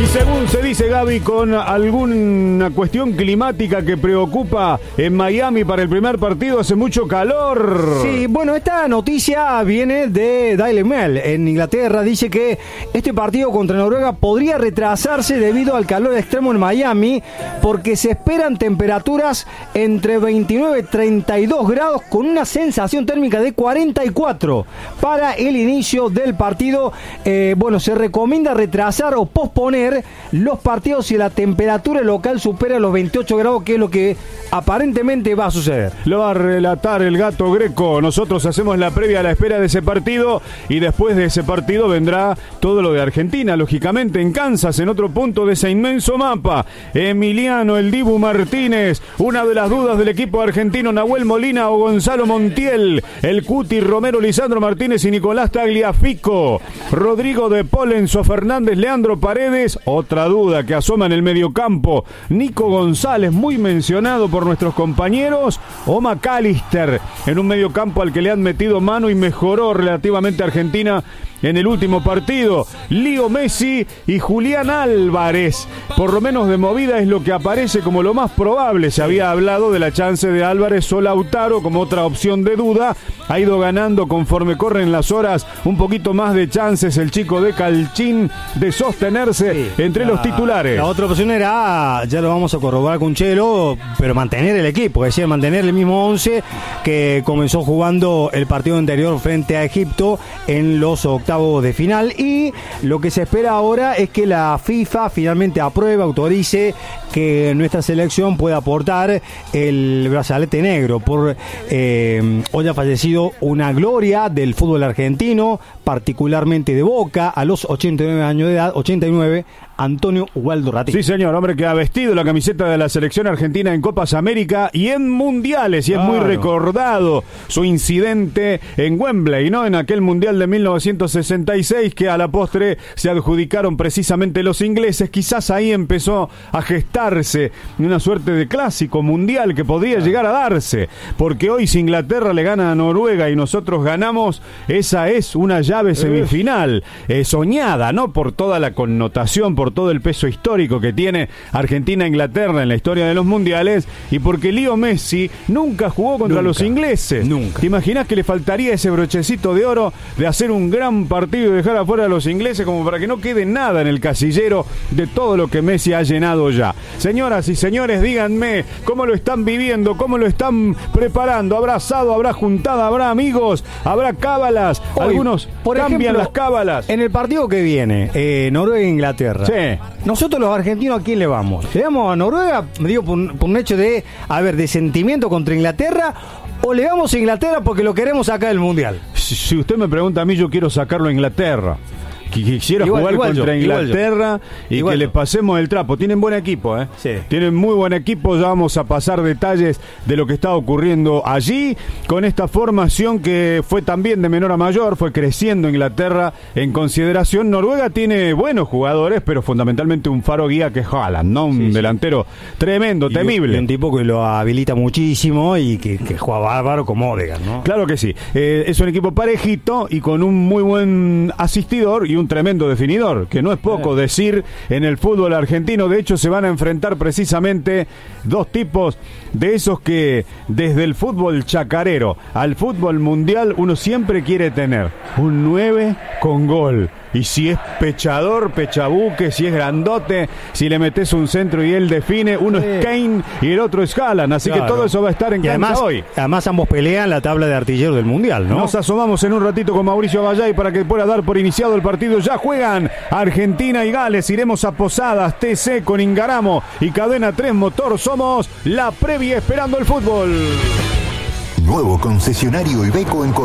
Según se dice, Gaby, con alguna cuestión climática que preocupa en Miami para el primer partido, hace mucho calor. Sí, bueno, esta noticia viene de Daily Mail en Inglaterra. Dice que este partido contra Noruega podría retrasarse debido al calor extremo en Miami, porque se esperan temperaturas entre 29 y 32 grados con una sensación térmica de 44 para el inicio del partido. Se recomienda retrasar o posponer los partidos si la temperatura local supera los 28 grados, que es lo que aparentemente va a suceder. Lo va a relatar el Gato Greco. Nosotros hacemos la previa a la espera de ese partido, y después de ese partido vendrá todo lo de Argentina, lógicamente en Kansas, en otro punto de ese inmenso mapa. Emiliano el Dibu Martínez, una de las dudas del equipo argentino, Nahuel Molina o Gonzalo Montiel, el Cuti, Romero, Lisandro Martínez y Nicolás Tagliafico, Rodrigo de Paul, Enzo Fernández, Leandro Paredes. Otra duda que asoma en el mediocampo, Nico González, muy mencionado por nuestros compañeros, o McAllister, en un mediocampo al que le han metido mano y mejoró relativamente Argentina en el último partido. Leo Messi y Julián Álvarez, por lo menos de movida, es lo que aparece como lo más probable. Se había hablado de la chance de Álvarez o Lautaro como otra opción de duda. Ha ido ganando conforme corren las horas un poquito más de chances el chico de Calchín de sostenerse entre los titulares. La otra opción era, ya lo vamos a corroborar con Chelo, pero mantener el equipo, es decir, mantener el mismo 11 que comenzó jugando el partido anterior frente a Egipto en los octavos de final. Y lo que se espera ahora es que la FIFA finalmente apruebe, autorice que nuestra selección pueda aportar el brazalete negro por hoy ha fallecido una gloria del fútbol argentino, particularmente de Boca, a los 89 años de edad, 89, Antonio Waldo Ratín. Sí, señor, hombre que ha vestido la camiseta de la selección argentina en Copas América y en Mundiales, y es muy recordado su incidente en Wembley, ¿no? En aquel Mundial de 1966 que a la postre se adjudicaron precisamente los ingleses. Quizás ahí empezó a gestarse una suerte de clásico mundial que podría llegar a darse, porque hoy si Inglaterra le gana a Noruega y nosotros ganamos, esa es una llave semifinal soñada, ¿no? Por toda la connotación, por todo el peso histórico que tiene Argentina-Inglaterra en la historia de los mundiales, y porque Leo Messi nunca jugó contra los ingleses. Nunca. ¿Te imaginas que le faltaría ese brochecito de oro de hacer un gran partido y dejar afuera a los ingleses, como para que no quede nada en el casillero de todo lo que Messi ha llenado ya? Señoras y señores, díganme cómo lo están viviendo, cómo lo están preparando. ¿Habrá asado, habrá juntada, habrá amigos, habrá cábalas? Hoy, algunos cambian ejemplo, las cábalas. En el partido que viene, Noruega e Inglaterra, sí. Nosotros los argentinos, ¿a quién le vamos? ¿Le vamos a Noruega, digo, por un hecho de sentimiento contra Inglaterra, o le vamos a Inglaterra porque lo queremos sacar del Mundial? Si usted me pregunta a mí, yo quiero sacarlo a Inglaterra. Quisiera jugar contra Inglaterra y que le pasemos el trapo. Tienen buen equipo, Sí. Tienen muy buen equipo. Ya vamos a pasar detalles de lo que está ocurriendo allí con esta formación que fue también de menor a mayor, fue creciendo Inglaterra en consideración. Noruega tiene buenos jugadores, pero fundamentalmente un faro guía que es Haaland, ¿no? Un delantero tremendo, temible. Y un tipo que lo habilita muchísimo y que juega bárbaro como Odegaard, ¿no? Claro que sí. Es un equipo parejito y con un muy buen asistidor y un tremendo definidor, que no es poco decir en el fútbol argentino. De hecho, se van a enfrentar precisamente dos tipos de esos que desde el fútbol chacarero al fútbol mundial uno siempre quiere tener un 9 con gol. Y si es pechador, pechabuque, si es grandote, si le metes un centro y él define, uno es Kane y el otro es Haaland. Así que todo eso va a estar en cancha hoy. Además ambos pelean la tabla de artillero del Mundial, ¿no? Nos asomamos en un ratito con Mauricio Vallay para que pueda dar por iniciado el partido. Ya juegan Argentina y Gales. Iremos a Posadas, TC con Ingaramo y Cadena 3 Motor. Somos la previa esperando el fútbol. Nuevo concesionario Iveco en